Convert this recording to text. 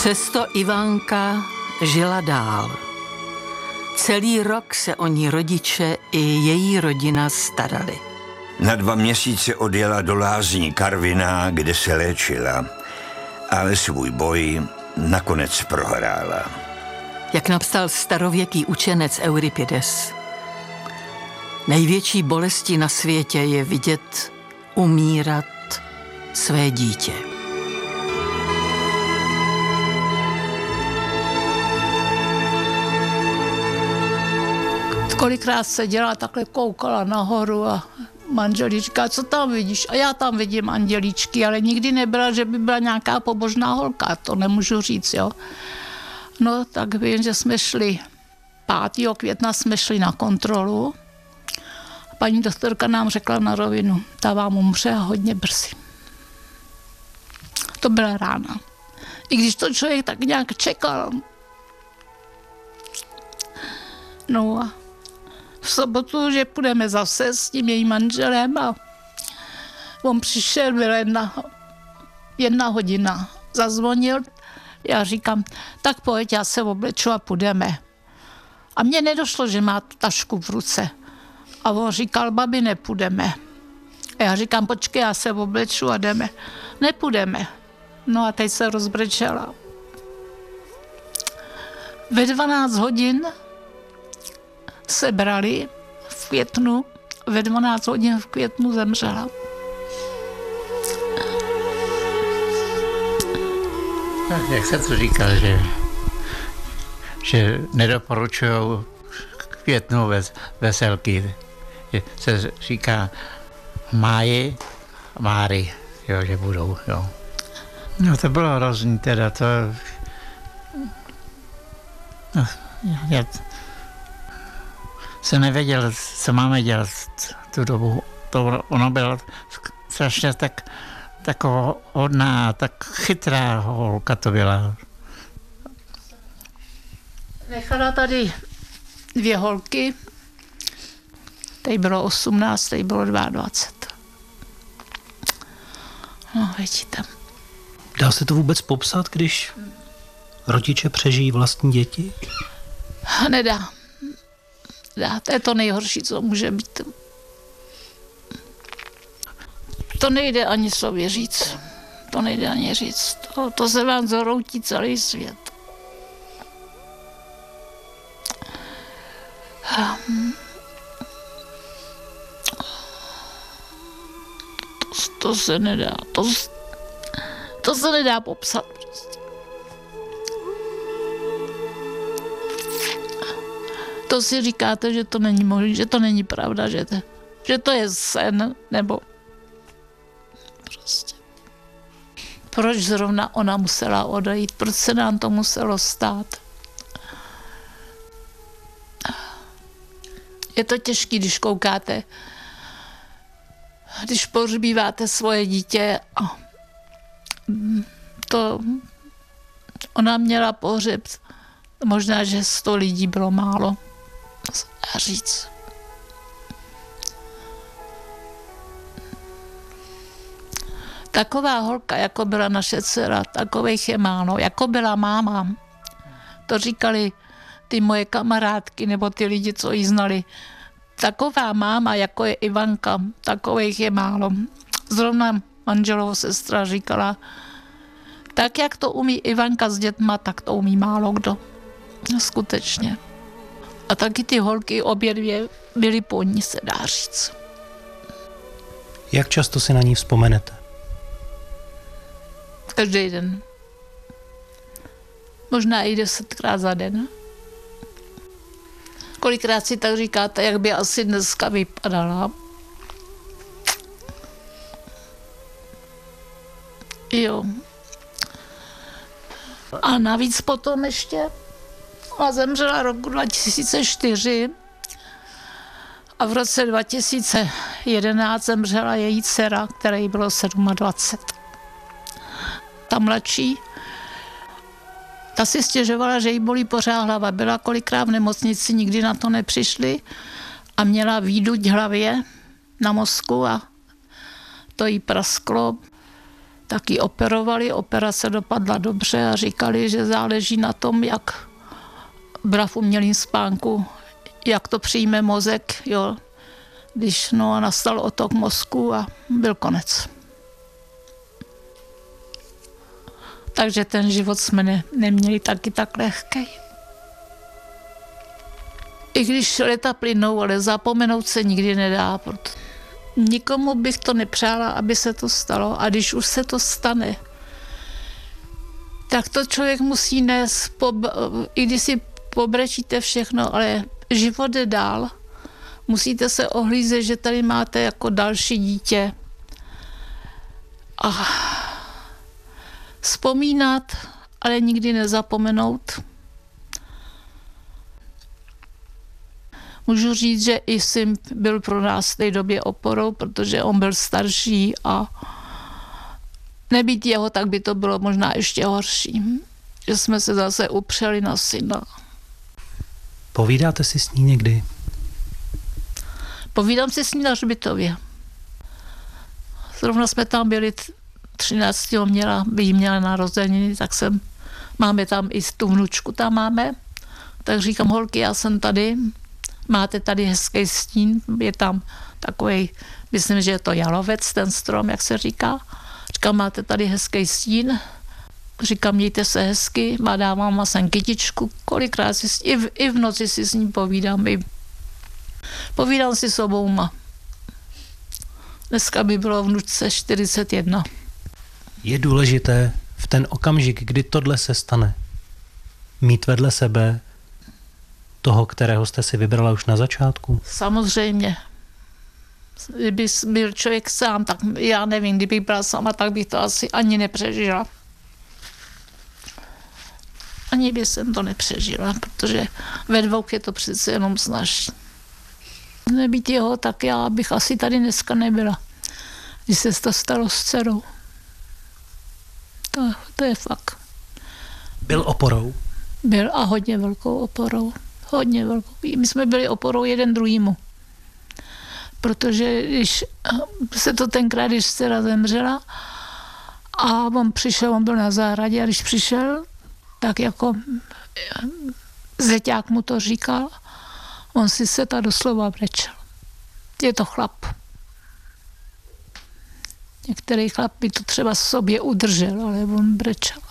Přesto Ivanka žila dál. Celý rok se o ní rodiče i její rodina starali. Na 2 měsíce odjela do lázní Karviná, kde se léčila, ale svůj boj nakonec prohrála. Jak napsal starověký učenec Euripides, největší bolestí na světě je vidět umírat své dítě. Kolikrát seděla, takhle koukala nahoru a manželí říká, co tam vidíš? A já tam vidím andělíčky, ale nikdy nebyla, že by byla nějaká pobožná holka, to nemůžu říct, jo. No, tak vím, že jsme šli 5. května jsme šli na kontrolu. A paní doktorka nám řekla na rovinu, ta vám umře hodně brzy. To byla rána. I když to člověk tak nějak čekal. No a v sobotu, že půjdeme zase s tím jejím manželem a on přišel, byl 1 hodina, zazvonil, já říkám, tak pojď, já se obleču a půjdeme. A mně nedošlo, že má tu tašku v ruce. A on říkal, babi, nepůjdeme. A já říkám, počkej, já se obleču a jdeme. Nepůjdeme. No a teď se rozbrečela. Ve 12 hodin se brali v květnu, ve 12 hodin v květnu zemřela. Jak se to říká, že nedoporučují k květnu veselky. Se říká máji, máry, jo, že budou, jo. No to bylo hrozný teda, to... No, já jsem nevěděl, co máme dělat tu dobu. Ono bylo strašně taková hodná, tak chytrá holka to byla. Nechala tady 2 holky, tady bylo 18, tady bylo 22. No, vidíte. Dá se to vůbec popsat, když rodiče přežijí vlastní děti? Nedá. To je to nejhorší, co může být. To nejde ani sobě říct. To nejde ani říct. To se vám zhroutí celý svět. To se nedá. To se nedá popsat. To si říkáte, že to není možné, že to není pravda, že to je sen, nebo prostě. Proč zrovna ona musela odejít? Proč se nám to muselo stát? Je to těžké, když koukáte, když pohřbíváte svoje dítě a to ona měla pohřeb, možná, že 100 lidí bylo málo. A říct. Taková holka, jako byla naše dcera, takových je málo, jako byla máma. To říkali ty moje kamarádky nebo ty lidi, co ji znali. Taková máma, jako je Ivanka, takových je málo. Zrovna manželova sestra říkala, tak jak to umí Ivanka s dětma, tak to umí málo kdo. Skutečně. A taky ty holky obě 2 byly po ní, se dá říct. Jak často si na ní vzpomenete? Každý den. Možná i 10krát za den. Kolikrát si tak říkáte, jak by asi dneska vypadala. Jo. A navíc potom ještě ona zemřela roku 2004 a v roce 2011 zemřela její dcera, která jí bylo 27. Ta mladší, ta si stěžovala, že jí bolí pořád hlava. Byla kolikrát v nemocnici, nikdy na to nepřišli a měla výduť hlavě na mozku a to jí prasklo. taky operovali, operace dopadla dobře a říkali, že záleží na tom, jak byla v umělém spánku, jak to přijme mozek, jo. Když nastal otok mozku a byl konec. Takže ten život jsme neměli taky tak lehký. I když léta plynou, ale zapomenout se nikdy nedá. Nikomu bych to nepřála, aby se to stalo. A když už se to stane, tak to člověk musí nést, i když si pobrečíte všechno, ale život jde dál. Musíte se ohlízet, že tady máte jako další dítě. A vzpomínat, ale nikdy nezapomenout. Můžu říct, že i syn byl pro nás v té době oporou, protože on byl starší a nebýt jeho, tak by to bylo možná ještě horší. Že jsme se zase upřeli na syna. Povídáte si s ní někdy? Povídám si s ní na hřbitově. Zrovna jsme tam byli 13. měla narozeniny, tak máme tam i tu vnučku tam máme. Tak říkám, holky, já jsem tady, máte tady hezký stín, je tam takový, myslím, že je to jalovec, ten strom, jak se říká. Říkám, máte tady hezký stín, říkám, mějte se hezky, dávám vám sem kytičku, kolikrát i v noci si s ní povídám, povídám si s obouma. Dneska by bylo vnučce 41. Je důležité v ten okamžik, kdy tohle se stane, mít vedle sebe toho, kterého jste si vybrala už na začátku? Samozřejmě. Kdyby byl člověk sám, tak já nevím, kdybych byla sama, tak bych to asi ani nepřežila. Ani by jsem to nepřežila, protože ve dvou je to přece jenom snažší. Nebýt jeho, tak já bych asi tady dneska nebyla, když se to stalo s dcerou. To je fakt. Byl oporou? Byl a hodně velkou oporou. Hodně velkou. My jsme byli oporou jeden druhýmu. Protože když se to tenkrát, když dcera zemřela a on přišel, on byl na zahradě a když přišel, tak jako zeťák mu to říkal, on si se ta doslova brečel. Je to chlap. Některý chlap by to třeba sobě udržel, ale on brečel.